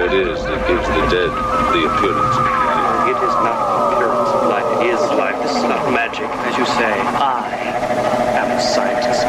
what is that gives the dead the appearance of life? It is not the appearance of life. It is life. This is not magic, as you say. I am a scientist.